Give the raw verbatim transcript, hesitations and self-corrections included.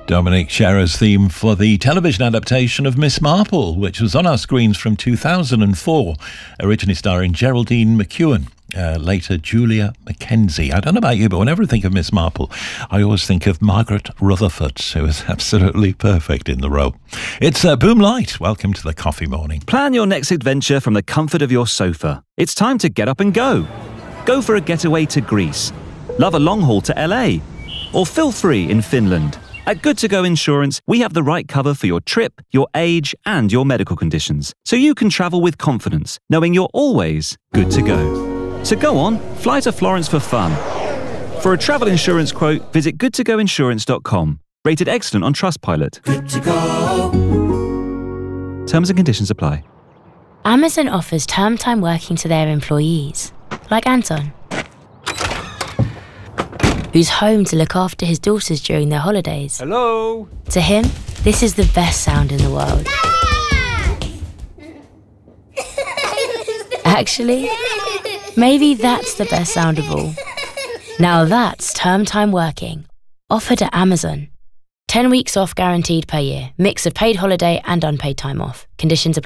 Dominic Scherer's theme for the television adaptation of Miss Marple, which was on our screens from two thousand four, originally starring Geraldine McEwen. Uh, later, Julia Mackenzie. I don't know about you, but whenever I think of Miss Marple, I always think of Margaret Rutherford, who was absolutely perfect in the role. It's uh, Boom Light. Welcome to the Coffee Morning. Plan your next adventure from the comfort of your sofa. It's time to get up and go. Go for a getaway to Greece. Love a long haul to L A. Or feel free in Finland. At Good To Go Insurance, we have the right cover for your trip, your age, and your medical conditions, so you can travel with confidence, knowing you're always good to go. So go on, fly to Florence for fun. For a travel insurance quote, visit good to go insurance dot com. Rated excellent on Trustpilot. Good to go. Terms and conditions apply. Amazon offers term time working to their employees, like Anton, who's home to look after his daughters during their holidays. Hello? To him, this is the best sound in the world. Actually, maybe that's the best sound of all. Now that's term time working, offered at Amazon. ten weeks off guaranteed per year, mix of paid holiday and unpaid time off. Conditions apply.